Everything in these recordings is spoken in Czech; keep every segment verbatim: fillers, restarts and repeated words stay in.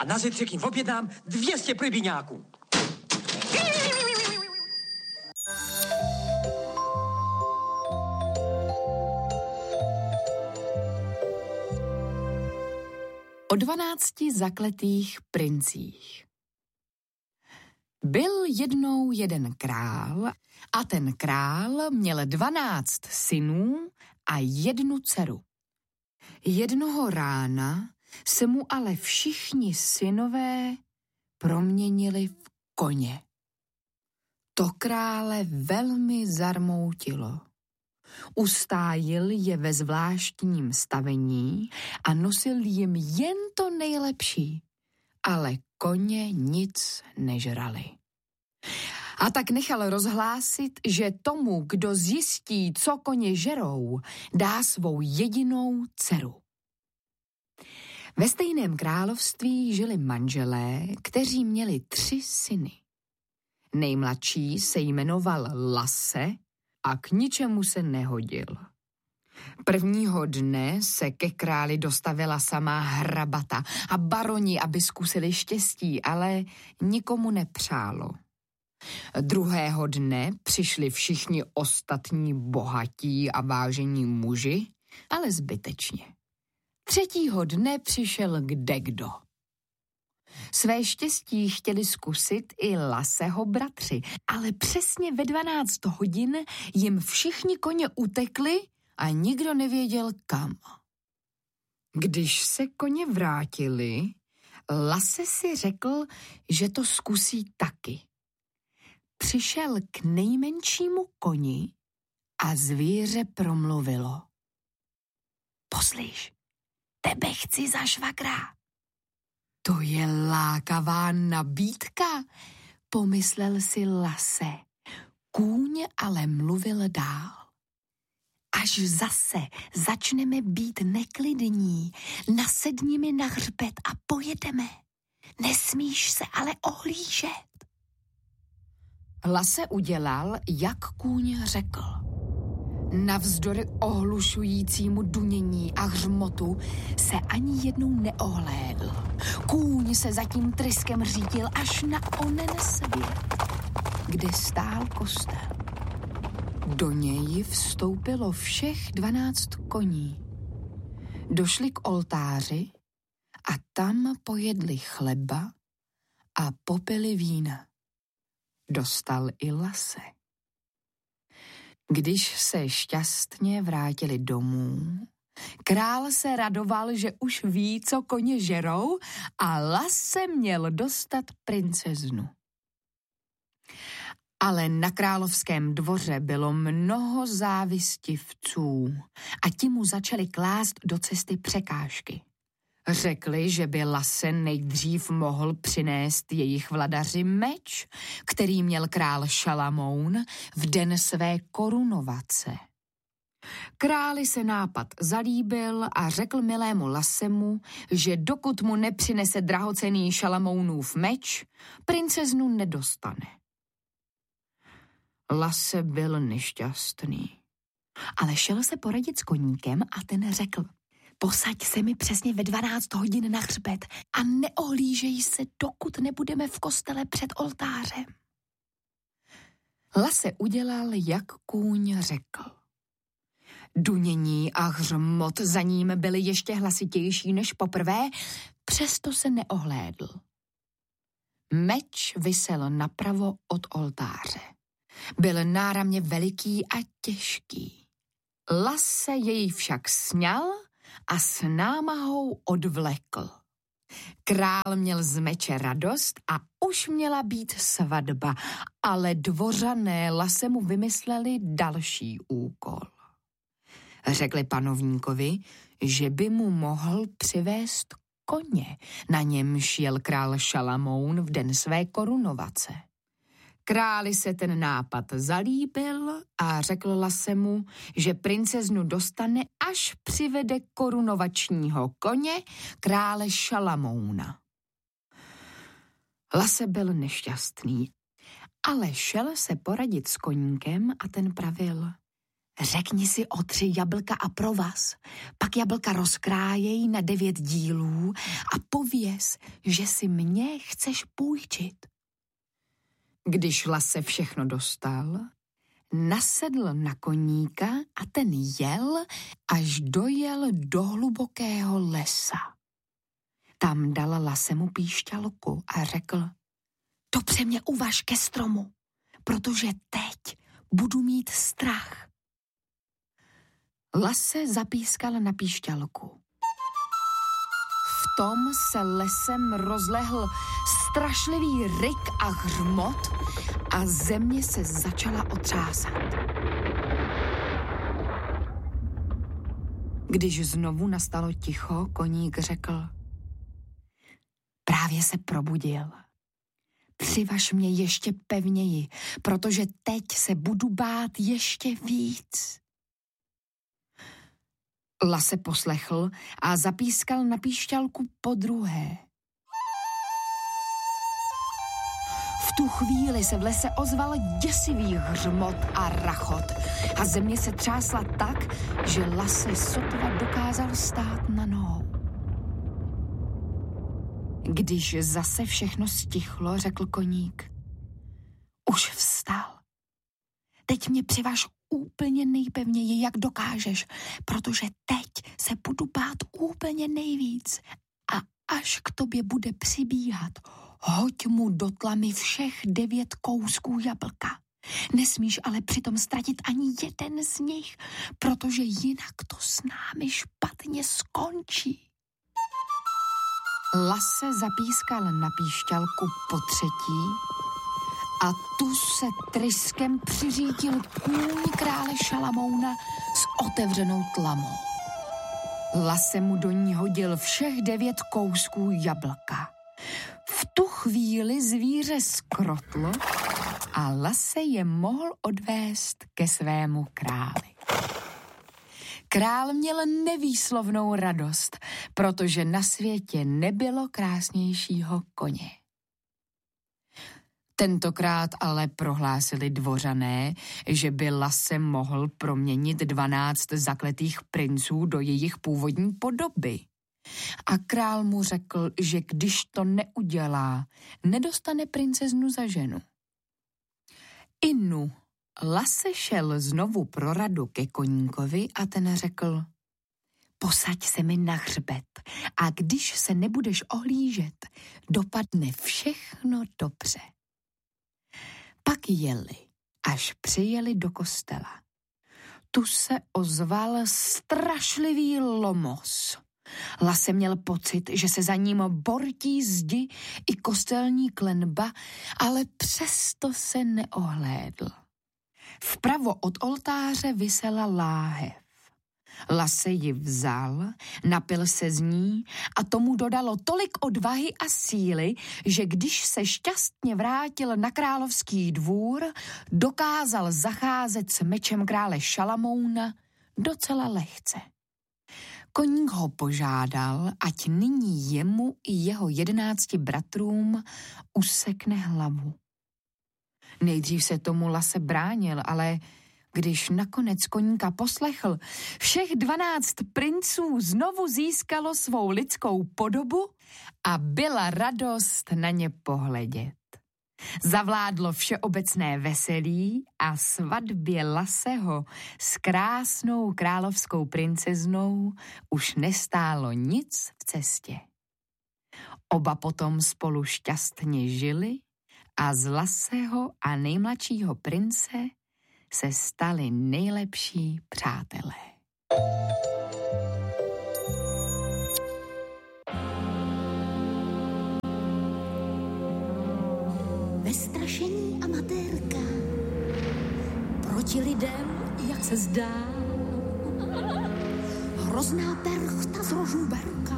a na zítřek jim objednám dvě stě plybíňáků. O dvanácti zakletých princích. Byl jednou jeden král a ten král měl dvanáct synů a jednu dceru. Jednoho rána se mu ale všichni synové proměnili v koně. To krále velmi zarmoutilo. Ustájil je ve zvláštním stavení a nosil jim jen to nejlepší, ale koně nic nežrali. A tak nechal rozhlásit, že tomu, kdo zjistí, co koně žerou, dá svou jedinou dceru. Ve stejném království žili manželé, kteří měli tři syny. Nejmladší se jmenoval Lasse a k ničemu se nehodil. Prvního dne se ke králi dostavila samá hrabata a baroni, aby zkusili štěstí, ale nikomu nepřálo. Druhého dne přišli všichni ostatní bohatí a vážení muži, ale zbytečně. Třetího dne přišel kdekdo. Své štěstí chtěli zkusit i Lasseho bratři, ale přesně ve dvanáct hodin jim všichni koně utekli a nikdo nevěděl kam. Když se koně vrátili, Lasse si řekl, že to zkusí taky. Přišel k nejmenšímu koni a zvíře promluvilo. Poslyš, tebe chci za švagra. To je lákavá nabídka, pomyslel si Lasse. Kůň ale mluvil dál. Až zase začneme být neklidní, nasedni mi na hřbet a pojedeme. Nesmíš se ale ohlížet. Lasse udělal, jak kůň řekl. Navzdory ohlušujícímu dunění a hřmotu se ani jednou neohlédl. Kůň se za tím tryskem řídil až na onen svět, kde stál kostel. Do něj vstoupilo všech dvanáct koní. Došli k oltáři a tam pojedli chleba a popili vína. Dostal i Lasse. Když se šťastně vrátili domů, král se radoval, že už ví, co koně žerou, a Lasse měl dostat princeznu. Ale na královském dvoře bylo mnoho závistivců a ti mu začali klást do cesty překážky. Řekli, že by Lasse nejdřív mohl přinést jejich vladaři meč, který měl král Šalamoun v den své korunovace. Králi se nápad zalíbil a řekl milému Lassemu, že dokud mu nepřinese drahocenný Šalamounův meč, princeznu nedostane. Lasse byl nešťastný, ale šel se poradit s koníkem a ten řekl: Posaď se mi přesně ve dvanáct hodin na hřbet a neohlížej se, dokud nebudeme v kostele před oltářem. Lasse udělal, jak kůň řekl. Dunění a hřmot za ním byly ještě hlasitější než poprvé, přesto se neohlédl. Meč visel napravo od oltáře. Byl náramně veliký a těžký. Lasse jej však sňal a s námahou odvlekl. Král měl z meče radost a už měla být svatba, ale dvořané Lassemu vymysleli další úkol. Řekli panovníkovi, že by mu mohl přivést koně, na němž jel král Šalamoun v den své korunovace. Králi se ten nápad zalíbil a řekl Lassemu, že princeznu dostane, až přivede korunovačního koně krále Šalamouna. Lasse byl nešťastný, ale šel se poradit s koníkem a ten pravil: Řekni si o tři jablka a provaz, pak jablka rozkrájej na devět dílů a pověz, že si mě chceš půjčit. Když Lase všechno dostal, nasedl na koníka a ten jel, až dojel do hlubokého lesa. Tam dal Lasemu píšťalku a řekl: dobře mě uvaž ke stromu, protože teď budu mít strach. Lase zapískal na píšťalku. V tom se lesem rozlehl strašlivý ryk a hřmot a země se začala otřásat. Když znovu nastalo ticho, koník řekl: právě se probudil. Přivaž mě ještě pevněji, protože teď se budu bát ještě víc. Lase poslechl a zapískal na píšťalku podruhé. V tu chvíli se v lese ozval děsivý hřmot a rachot a země se třásla tak, že Lase sotva dokázal stát na nohou. Když zase všechno stichlo, řekl koník: už vstal. Teď mě přivaž úplně nejpevněji, jak dokážeš, protože teď se budu bát úplně nejvíc. A až k tobě bude přibíhat, hoď mu do tlamy všech devět kousků jablka. Nesmíš ale přitom ztratit ani jeden z nich, protože jinak to s námi špatně skončí. Lase zapískal na píšťalku po třetí a tu se tryskem přiřítil kůň krále Šalamouna s otevřenou tlamou. Lase mu do ní hodil všech devět kousků jablka. V tu chvíli zvíře skrotlo a Lase je mohl odvést ke svému králi. Král měl nevýslovnou radost, protože na světě nebylo krásnějšího koně. Tentokrát ale prohlásili dvořané, že by Lase mohl proměnit dvanáct zakletých princů do jejich původní podoby. A král mu řekl, že když to neudělá, nedostane princeznu za ženu. Inu, Lase šel znovu pro radu ke koníkovi a ten řekl: posaď se mi na hřbet a když se nebudeš ohlížet, dopadne všechno dobře. Pak jeli, až přijeli do kostela. Tu se ozval strašlivý lomos. Lase měl pocit, že se za ním bortí zdi i kostelní klenba, ale přesto se neohlédl. Vpravo od oltáře visela láhev. Lase ji vzal, napil se z ní a tomu dodalo tolik odvahy a síly, že když se šťastně vrátil na královský dvůr, dokázal zacházet s mečem krále Šalamouna docela lehce. Koník ho požádal, ať nyní jemu i jeho jedenácti bratrům usekne hlavu. Nejdřív se tomu Lase bránil, ale když nakonec koníka poslechl, všech dvanáct princů znovu získalo svou lidskou podobu a byla radost na ně pohledět. Zavládlo všeobecné veselí a svatbě Laseho s krásnou královskou princeznou už nestálo nic v cestě. Oba potom spolu šťastně žili a z Laseho a nejmladšího prince se stali nejlepší přátelé. Vystrašení amatérka proti lidem, jak se zdá. Hrozná perchta z Rožmberka,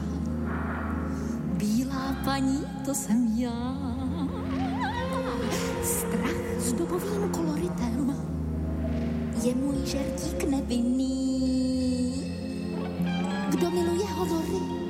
bílá paní, to jsem já. Strach s dobovým koloritem je můj žertík nevinný. Kdo miluje hovory,